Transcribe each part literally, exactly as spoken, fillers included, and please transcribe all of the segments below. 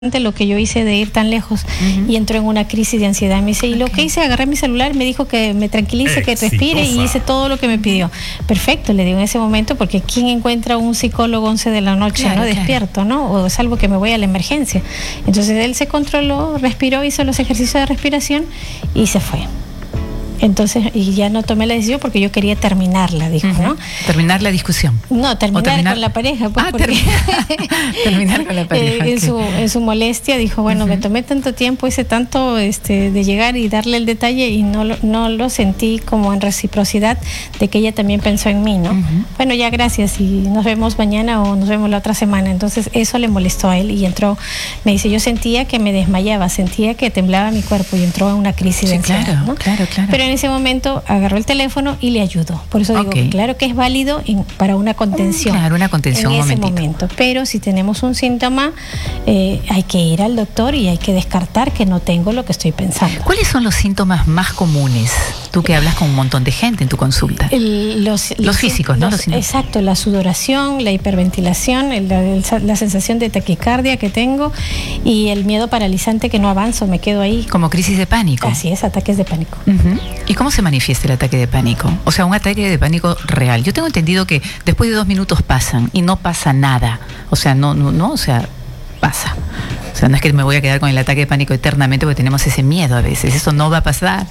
lo que yo hice de ir tan lejos. Uh-huh. Y entró en una crisis de ansiedad. Me dice, y lo okay. que hice, agarré mi celular, me dijo que me tranquilice, Exitosa. que respire, y hice todo lo que me pidió. Perfecto, le digo en ese momento, porque ¿quién encuentra un psicólogo once de la noche, claro, no claro. despierto, no? O salvo que me voy a la emergencia. Entonces él se controló, respiró, hizo los ejercicios de respiración y se fue. Entonces, y ya no tomé la decisión porque yo quería terminarla, dijo, uh-huh. ¿no? ¿Terminar la discusión? No, terminar, terminar... con la pareja. Pues, ah, porque... terminar con la pareja. Eh, en, su, en su molestia dijo, bueno, uh-huh. me tomé tanto tiempo, hice tanto este, de llegar y darle el detalle y no, no lo sentí como en reciprocidad de que ella también pensó en mí, ¿no? Uh-huh. Bueno, ya gracias y nos vemos mañana o nos vemos la otra semana. Entonces eso le molestó a él y entró, me dice, yo sentía que me desmayaba, sentía que temblaba mi cuerpo y entró en una crisis sí, de ansiedad, claro, ¿no? claro, claro. Pero en ese momento agarró el teléfono y le ayudó. Por eso okay. digo, claro que es válido en, para una contención. Claro, una contención en ese momentito. momento. Pero si tenemos un síntoma, eh, hay que ir al doctor y hay que descartar que no tengo lo que estoy pensando. ¿Cuáles son los síntomas más comunes? Tú que hablas con un montón de gente en tu consulta. El, los, los, los físicos, ¿no? Los, los exacto, la sudoración, la hiperventilación, el, el, la sensación de taquicardia que tengo y el miedo paralizante que no avanzo, me quedo ahí. Como crisis de pánico. Así es, ataques de pánico. Uh-huh. ¿Y cómo se manifiesta el ataque de pánico? O sea, un ataque de pánico real. Yo tengo entendido que después de dos minutos pasan y no pasa nada. O sea, no, no, no, o sea, pasa. O sea, no es que me voy a quedar con el ataque de pánico eternamente porque tenemos ese miedo a veces. Eso no va a pasar.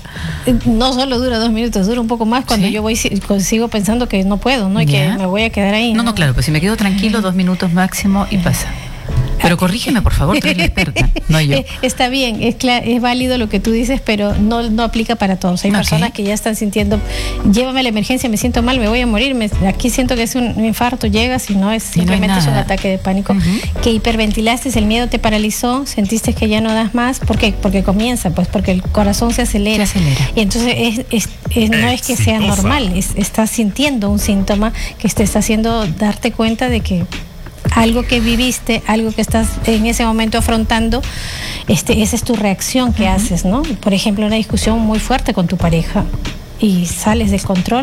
No solo dura dos minutos, dura un poco más cuando ¿Sí? yo voy sigo pensando que no puedo, ¿no? Y ¿Ya? que me voy a quedar ahí. No, no, no claro, pues si me quedo tranquilo, dos minutos máximo y pasa. Pero corrígeme, por favor, tú eres la experta, no yo. Está bien, es, es válido lo que tú dices, pero no, no aplica para todos. Hay okay. personas que ya están sintiendo, llévame a la emergencia, me siento mal, me voy a morir, me, aquí siento que es un infarto, llegas y no es simplemente no es, es un ataque de pánico. Uh-huh. Que hiperventilaste, el miedo te paralizó, sentiste que ya no das más. ¿Por qué? Porque comienza, pues porque el corazón se acelera. Se acelera. Y entonces es, es, es, no es que sea normal, es, estás sintiendo un síntoma que te está haciendo darte cuenta de que algo que viviste, algo que estás en ese momento afrontando, este, esa es tu reacción que uh-huh. haces, ¿no? Por ejemplo, una discusión muy fuerte con tu pareja y sales de control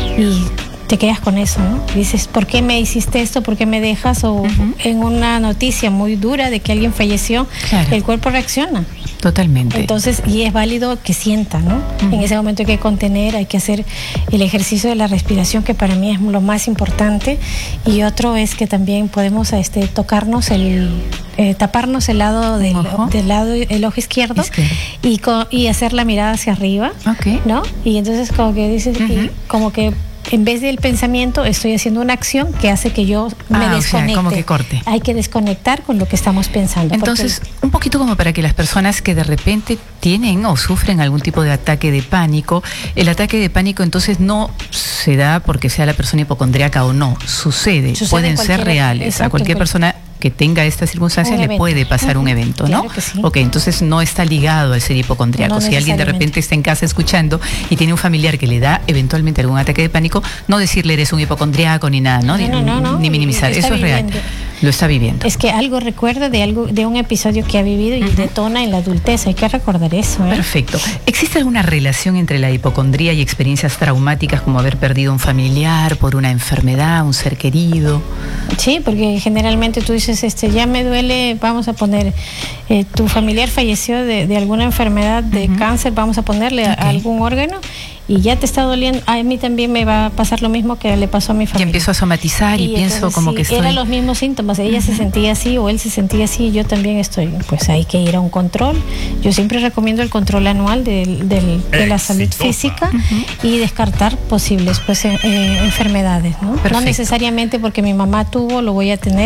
y te quedas con eso, ¿no? Dices, ¿por qué me hiciste esto? ¿Por qué me dejas? O uh-huh. en una noticia muy dura de que alguien falleció, claro. el cuerpo reacciona. Totalmente. Entonces, y es válido que sienta, ¿no? Uh-huh. En ese momento hay que contener, hay que hacer el ejercicio de la respiración, que para mí es lo más importante. Y otro es que también podemos este, tocarnos el, eh, taparnos el lado del, uh-huh. del lado, el ojo izquierdo, izquierdo. Y, co- y hacer la mirada hacia arriba, okay. ¿no? Y entonces como que dices, uh-huh. y como que en vez del pensamiento estoy haciendo una acción que hace que yo me ah, desconecte. O sea, como que corte. Hay que desconectar con lo que estamos pensando. Entonces, porque... un poquito como para que las personas que de repente tienen o sufren algún tipo de ataque de pánico, el ataque de pánico entonces no se da porque sea la persona hipocondríaca o no, sucede, sucede pueden ser reales. Exacto, a cualquier persona que tenga esta circunstancia le puede pasar uh-huh. un evento, ¿no? Claro que sí. Ok, entonces no está ligado al ser hipocondríaco. No si alguien de repente está en casa escuchando y tiene un familiar que le da eventualmente algún ataque de pánico, no decirle eres un hipocondríaco ni nada, ¿no? No, no, no, no. Ni minimizar, eso es real. Lo está viviendo. Es que algo recuerda de algo, de un episodio que ha vivido y uh-huh. detona en la adultez. Hay que recordar eso, ¿eh? Perfecto. ¿Existe alguna relación entre la hipocondría y experiencias traumáticas como haber perdido un familiar por una enfermedad, un ser querido? Sí, porque generalmente tú dices, este, ya me duele, vamos a poner, eh, tu familiar falleció de, de alguna enfermedad de uh-huh. cáncer, vamos a ponerle okay. a algún órgano. Y ya te está doliendo, a mí también me va a pasar lo mismo que le pasó a mi familia. Y empiezo a somatizar y, y pienso entonces, como sí, que estoy... eran los mismos síntomas, ella uh-huh. se sentía así o él se sentía así, yo también estoy. Pues hay que ir a un control. Yo siempre recomiendo el control anual del, del, de la salud física uh-huh. y descartar posibles pues, eh, enfermedades, ¿no? No necesariamente porque mi mamá tuvo, lo voy a tener.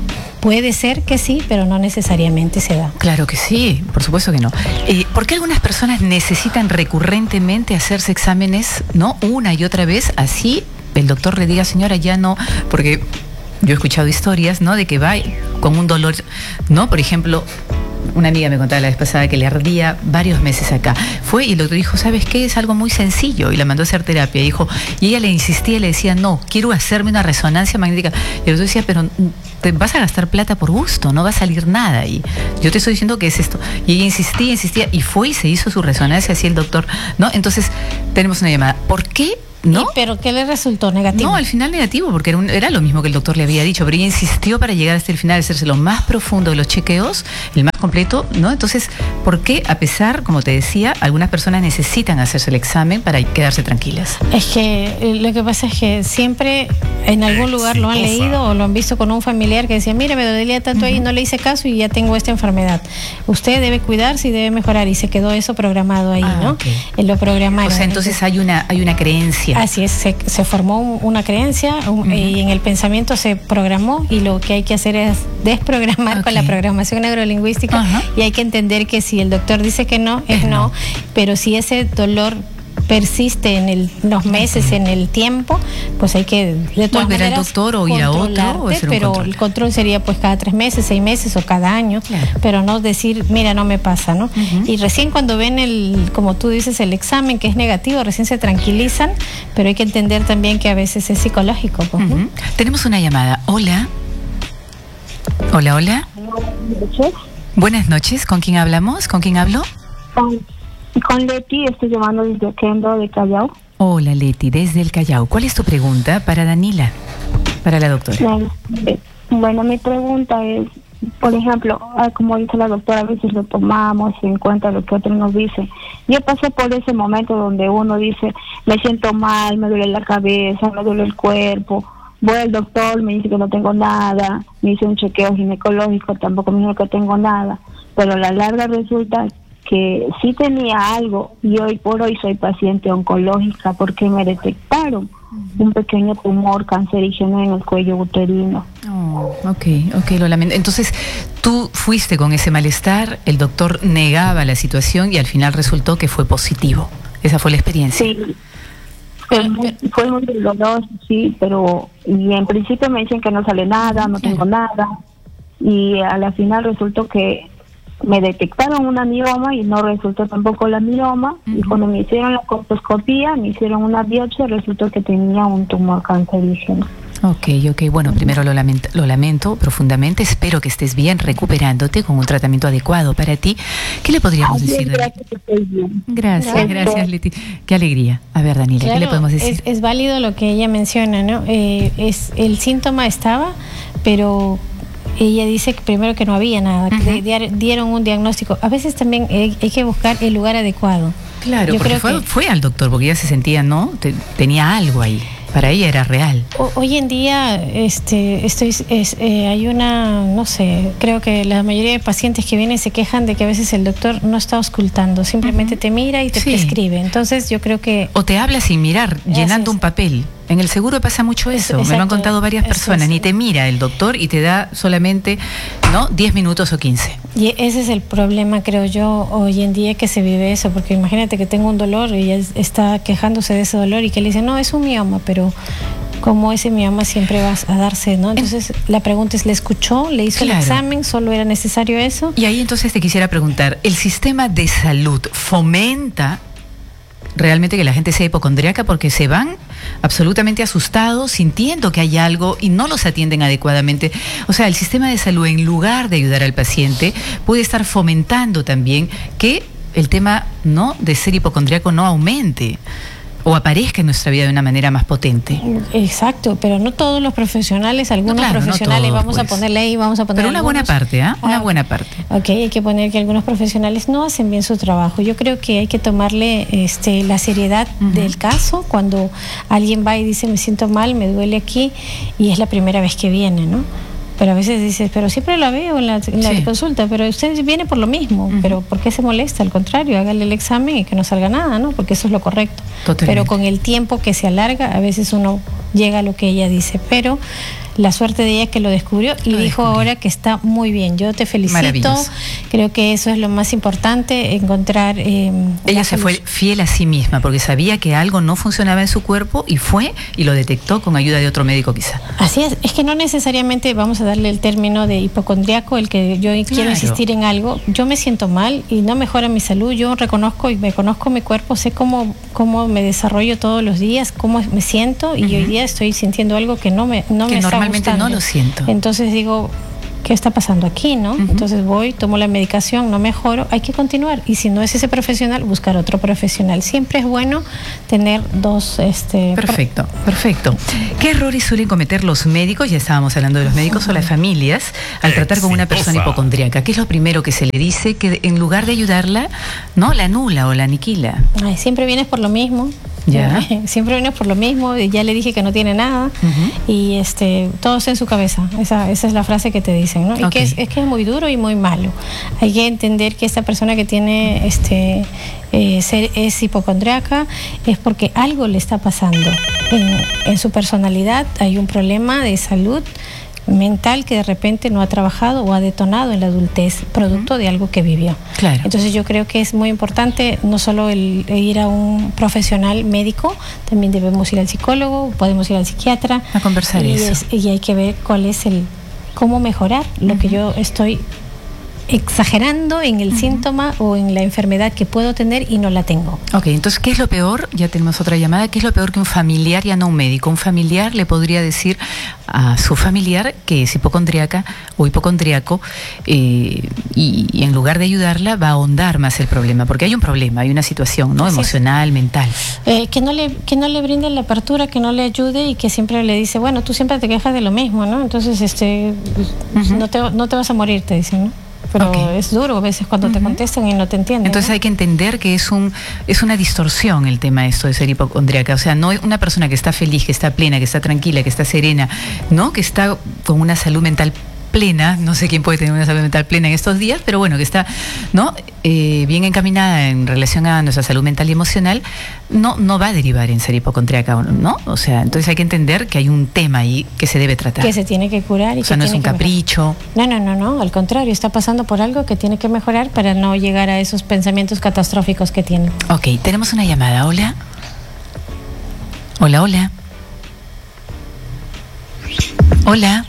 Puede ser que sí, pero no necesariamente se da. Claro que sí, por supuesto que no. Eh, ¿Por qué algunas personas necesitan recurrentemente hacerse exámenes, no, una y otra vez? Así el doctor le diga, señora, ya no, porque yo he escuchado historias, ¿no? De que va con un dolor, ¿no? Por ejemplo, una amiga me contaba la vez pasada que le ardía varios meses acá. Fue y el doctor dijo, ¿sabes qué? Es algo muy sencillo. Y la mandó a hacer terapia. Y dijo, y ella le insistía y le decía, no, quiero hacerme una resonancia magnética. Y el doctor decía, pero te vas a gastar plata por gusto, no va a salir nada. Y yo te estoy diciendo que es esto. Y ella insistía, insistía, y fue y se hizo su resonancia, así el doctor, ¿no? Entonces, tenemos una llamada. ¿Por qué ¿no? ¿Y pero qué le resultó? ¿Negativo? No, al final negativo, porque era, un, era lo mismo que el doctor le había dicho, pero ella insistió para llegar hasta el final, hacerse lo más profundo de los chequeos, el más completo, ¿no? Entonces, ¿por qué, a pesar, como te decía, algunas personas necesitan hacerse el examen para quedarse tranquilas? Es que eh, lo que pasa es que siempre en algún lugar lo han leído o lo han visto con un familiar que decía, mire, me dolía tanto ahí, no le hice caso y ya tengo esta enfermedad. Usted debe cuidarse y debe mejorar, y se quedó eso programado ahí, Ah, ¿no? okay. En lo programaron. O sea, entonces hay una, hay una creencia. Así es, se, se formó un, una creencia un, uh-huh. y en el pensamiento se programó, y lo que hay que hacer es desprogramar okay. con la programación neurolingüística, uh-huh. y hay que entender que si el doctor dice que no, es, es no, no, pero si ese dolor persiste en el, los meses, uh-huh. en el tiempo, pues hay que de todas volver maneras al doctor o ir a otro, o hacer pero un control. El control sería pues cada tres meses, seis meses o cada año, claro. pero no decir, mira, no me pasa, ¿no? Uh-huh. Y recién cuando ven el, como tú dices, el examen que es negativo, recién se tranquilizan, pero hay que entender también que a veces es psicológico. Pues, uh-huh. ¿no? Tenemos una llamada. Hola. Hola, hola. Buenas noches. Buenas noches. ¿Con quién hablamos? ¿Con quién hablo? Con, con Leti, estoy llamando desde Kendo de Callao. Hola, Leti, desde el Callao. ¿Cuál es tu pregunta para Danila, para la doctora? Bueno, mi pregunta es, por ejemplo, como dice la doctora, a veces lo tomamos en cuenta lo que otros nos dicen. Yo pasé por ese momento donde uno dice, me siento mal, me duele la cabeza, me duele el cuerpo. Voy al doctor, me dice que no tengo nada, me hice un chequeo ginecológico, tampoco me dijo que tengo nada, pero a la larga resulta que sí tenía algo, y hoy por hoy soy paciente oncológica porque me detectaron uh-huh. un pequeño tumor cancerígeno en el cuello uterino. Oh, ok, ok, lo lamento. Entonces, tú fuiste con ese malestar, el doctor negaba la situación y al final resultó que fue positivo. Esa fue la experiencia. Sí. Fue muy, fue muy doloroso, sí, pero y en principio me dicen que no sale nada, no tengo nada, y a la final resultó que me detectaron una mioma y no resultó tampoco la mioma, uh-huh. y cuando me hicieron la colposcopía, me hicieron una biopsia, resultó que tenía un tumor cancerígeno. Ok, ok, bueno, primero lo lamento, lo lamento profundamente, espero que estés bien recuperándote con un tratamiento adecuado para ti. ¿Qué le podríamos Ay, decir? Gracias, que estoy bien. Gracias, Gracias, gracias, Leti. Qué alegría. A ver, Daniela, claro, ¿qué le podemos decir? Es, es válido lo que ella menciona, ¿no? Eh, es el síntoma estaba, pero ella dice que primero que no había nada, uh-huh. que dieron un diagnóstico. A veces también hay, hay que buscar el lugar adecuado. Claro, Yo porque creo fue, que fue al doctor, porque ella se sentía, ¿no? Te, tenía algo ahí. Para ella era real. O, hoy en día este, estoy, es, eh, hay una, no sé, creo que la mayoría de pacientes que vienen se quejan de que a veces el doctor no está auscultando, simplemente uh-huh. te mira y te sí. prescribe. Entonces yo creo que... O te habla sin mirar, llenando un papel. En el seguro pasa mucho eso, es, me lo han contado varias personas, es, ni te mira el doctor y te da solamente, ¿no? diez minutos o quince. Y ese es el problema, creo yo, hoy en día que se vive eso, porque imagínate que tengo un dolor y ella está quejándose de ese dolor y que le dice, no, es un mioma, pero como ese mioma siempre va a darse, ¿no? Entonces la pregunta es, ¿le escuchó? ¿Le hizo claro. el examen? ¿Solo era necesario eso? Y ahí entonces te quisiera preguntar, ¿el sistema de salud fomenta realmente que la gente sea hipocondríaca porque se van absolutamente asustados, sintiendo que hay algo y no los atienden adecuadamente? O sea, el sistema de salud, en lugar de ayudar al paciente, puede estar fomentando también que el tema, ¿no?, de ser hipocondríaco no aumente o aparezca en nuestra vida de una manera más potente. Exacto, pero no todos los profesionales, algunos no, claro, profesionales, no todos, vamos pues. a ponerle ahí, vamos a poner Pero una algunos. buena parte, ¿ah? ¿eh? Una ah, buena parte. Ok, hay que poner que algunos profesionales no hacen bien su trabajo. Yo creo que hay que tomarle este, la seriedad uh-huh. del caso cuando alguien va y dice, me siento mal, me duele aquí, y es la primera vez que viene, ¿no? Pero a veces dices, pero siempre la veo en la, en la sí. consulta, pero usted viene por lo mismo, uh-huh. pero ¿por qué se molesta? Al contrario, hágale el examen y que no salga nada, ¿no? Porque eso es lo correcto. Totalmente. Pero con el tiempo que se alarga, a veces uno llega a lo que ella dice, pero la suerte de ella que lo descubrió y lo dijo descubrió. Ahora que está muy bien. Yo te felicito, creo que eso es lo más importante, encontrar... Eh, ella se fue fiel a sí misma porque sabía que algo no funcionaba en su cuerpo y fue y lo detectó con ayuda de otro médico quizá. Así es, es que no necesariamente vamos a darle el término de hipocondriaco, el que yo claro. quiero insistir en algo. Yo me siento mal y no mejora mi salud, yo reconozco y me conozco mi cuerpo, sé cómo, cómo me desarrollo todos los días, cómo me siento y uh-huh. hoy día estoy sintiendo algo que no me, no que me está normalmente gustando. No lo siento. Entonces digo, ¿qué está pasando aquí, no? Uh-huh. Entonces voy, tomo la medicación, no mejoro, hay que continuar. Y si no es ese profesional, buscar otro profesional. Siempre es bueno tener dos... Este, perfecto, pro- perfecto. ¿Qué errores suelen cometer los médicos? Ya estábamos hablando de los médicos uh-huh. o las familias al tratar con una persona hipocondríaca. ¿Qué es lo primero que se le dice? Que en lugar de ayudarla, ¿no? La anula o la aniquila. Ay, siempre vienes por lo mismo. Ya. Siempre vienes por lo mismo, y ya le dije que no tiene nada, uh-huh. y este, todo está en su cabeza. Esa, esa es la frase que te dicen, ¿no? Y okay. que es, es que es muy duro y muy malo. Hay que entender que esta persona que tiene este eh, ser, es hipocondríaca es porque algo le está pasando en, en su personalidad. Hay un problema de salud mental que de repente no ha trabajado o ha detonado en la adultez, producto uh-huh. de algo que vivió. Claro. Entonces yo creo que es muy importante no solo el, el ir a un profesional médico, también debemos ir al psicólogo, podemos ir al psiquiatra a conversar y, eso. Es, y hay que ver cuál es el cómo mejorar lo uh-huh. que yo estoy exagerando en el uh-huh. síntoma o en la enfermedad que puedo tener y no la tengo. Ok, entonces, ¿qué es lo peor? Ya tenemos otra llamada. ¿Qué es lo peor que un familiar, ya no un médico? Un familiar le podría decir a su familiar que es hipocondríaca o hipocondríaco eh, y, y en lugar de ayudarla va a ahondar más el problema, porque hay un problema, hay una situación, ¿no? Emocional, sí. mental. Eh, que no le que no le brinde la apertura, que no le ayude y que siempre le dice, bueno, tú siempre te quejas de lo mismo, ¿no? Entonces, este, uh-huh. no te no te vas a morir, te dicen, ¿no? Pero okay. es duro a veces cuando uh-huh. te contestan y no te entienden. Entonces ¿no? hay que entender que es un es una distorsión el tema esto de ser hipocondríaca. O sea, no es una persona que está feliz, que está plena, que está tranquila, que está serena, ¿no? Que está con una salud mental plena, no sé quién puede tener una salud mental plena en estos días, pero bueno, que está, ¿no? Eh, bien encaminada en relación a nuestra salud mental y emocional, no, no va a derivar en ser hipocondríaca, ¿no? O sea, entonces hay que entender que hay un tema ahí que se debe tratar. Que se tiene que curar. Y o sea, que no tiene es un capricho. Mejorar. No, no, no, no, al contrario, está pasando por algo que tiene que mejorar para no llegar a esos pensamientos catastróficos que tiene. Ok, tenemos una llamada, hola. Hola, hola. Hola.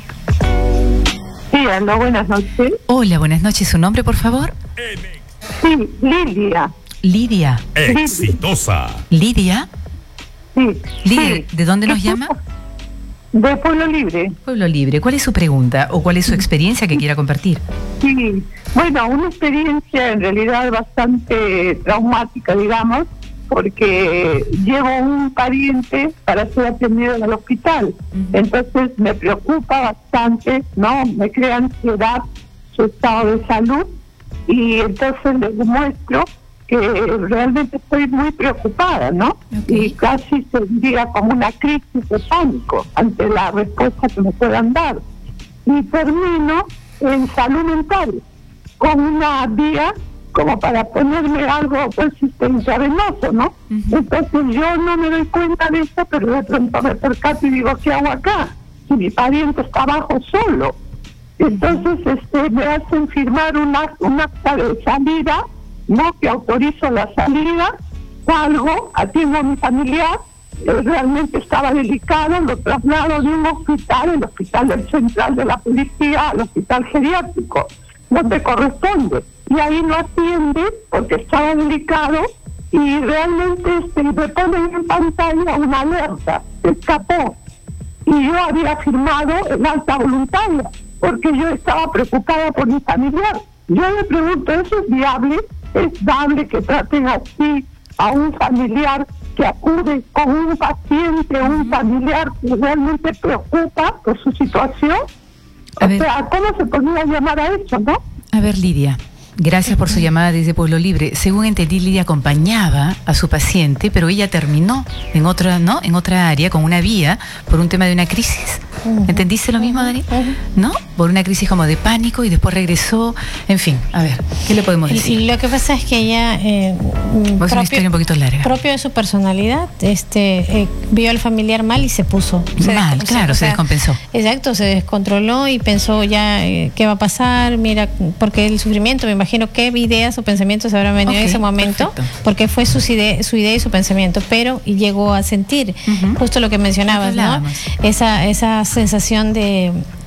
Sí, hola, buenas noches. Hola, buenas noches. ¿Su nombre, por favor? Sí, Lidia. Lidia. Exitosa. ¿Lidia? Sí. Lidia, sí. ¿de dónde nos llama? De Pueblo Libre. Pueblo Libre. ¿Cuál es su pregunta o cuál es su experiencia que quiera compartir? Sí, bueno, una experiencia en realidad bastante traumática, digamos, porque llevo un pariente para ser atendido en el hospital. Uh-huh. Entonces me preocupa bastante, ¿no? Me crea ansiedad su estado de salud y entonces les demuestro que realmente estoy muy preocupada, ¿no? Okay. Y casi sentiría como una crisis de pánico ante la respuesta que me puedan dar. Y termino en salud mental con una vía como para ponerme algo persistente intravenoso, ¿no? Uh-huh. Entonces yo no me doy cuenta de eso, pero de pronto me percato y digo, ¿qué hago acá? Si mi pariente está abajo solo. Entonces este me hacen firmar una, un acta de salida, ¿no? Que autorizo la salida, salgo, atiendo a mi familiar, eh, realmente estaba delicado, lo traslado de un hospital, el hospital del central de la policía, al hospital geriátrico, donde corresponde. Y ahí no atiende porque estaba delicado y realmente este, me ponen en pantalla una alerta, se escapó. Y yo había firmado en alta voluntaria porque yo estaba preocupada por mi familiar. Yo me pregunto, ¿eso es viable? ¿Es viable que traten así a un familiar que acude con un paciente, un familiar que realmente preocupa por su situación? A o ver. sea, ¿cómo se podría llamar a eso, no? A ver, Lidia. Gracias por su llamada desde Pueblo Libre. Según entendí, Lidia acompañaba a su paciente, pero ella terminó en otra, ¿no? En otra área con una vía por un tema de una crisis. ¿Entendiste lo mismo, Dani? ¿No? Por una crisis como de pánico y después regresó. En fin, a ver, ¿qué le podemos decir? Y lo que pasa es que ella eh, propio, es una historia un poquito larga. Propio de su personalidad, este, eh, vio al familiar mal y se puso se mal, des- claro, o sea, se descompensó. Exacto, se descontroló y pensó ya eh, qué va a pasar. Mira, porque el sufrimiento, me imagino qué ideas o pensamientos habrán venido okay, en ese momento, perfecto. Porque fue su idea, su idea y su pensamiento, pero y llegó a sentir uh-huh. justo lo que mencionabas, ¿no? Esa esa sensación de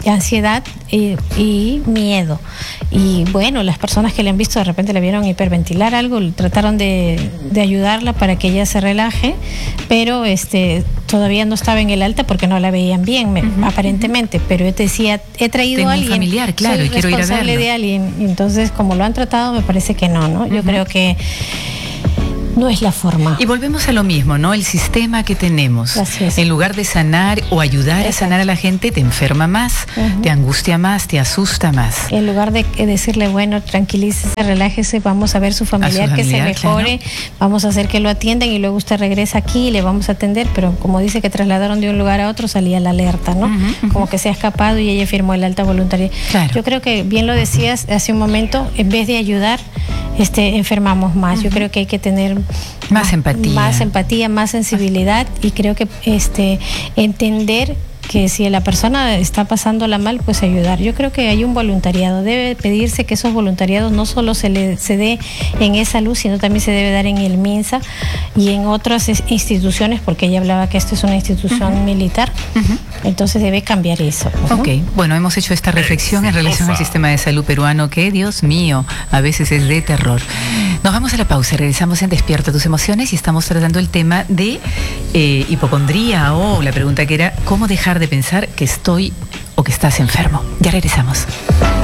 ansiedad y, y miedo. Y bueno, las personas que le han visto de repente le vieron hiperventilar algo, trataron de, de ayudarla para que ella se relaje, pero este todavía no estaba en el alta porque no la veían bien, me, uh-huh, aparentemente. Pero yo te decía, he traído Tengo a alguien, un familiar, claro, soy y quiero ir a responsable verlo. de alguien. Entonces, como lo han tratado, me parece que no, ¿no? Yo uh-huh. creo que no es la forma. Y volvemos a lo mismo, ¿no? El sistema que tenemos. En lugar de sanar o ayudar Exacto. a sanar a la gente, te enferma más, uh-huh. te angustia más, te asusta más. En lugar de decirle, bueno, tranquilícese, relájese, vamos a ver su familiar, su familiar que se mejore, claro. vamos a hacer que lo atiendan y luego usted regresa aquí y le vamos a atender, pero como dice que trasladaron de un lugar a otro, salía la alerta, ¿no? Uh-huh, uh-huh. Como que se ha escapado y ella firmó el alta voluntaria. Claro. Yo creo que bien lo decías hace un momento, en vez de ayudar, este, enfermamos más. Uh-huh. Yo creo que hay que tener más empatía, más empatía, más sensibilidad y creo que este entender que si la persona está pasándola mal, pues ayudar. Yo creo que hay un voluntariado. Debe pedirse que esos voluntariados no solo se le se dé en esa luz, sino también se debe dar en el MINSA y en otras instituciones, porque ella hablaba que esto es una institución uh-huh. militar. Uh-huh. Entonces debe cambiar eso, ¿no? Ok, bueno, hemos hecho esta reflexión en relación al sistema de salud peruano que, Dios mío, a veces es de terror. Nos vamos a la pausa, regresamos en Despierta tus emociones y estamos tratando el tema de eh, hipocondría o la pregunta que era, ¿cómo dejar de pensar que estoy o que estás enfermo? Ya regresamos.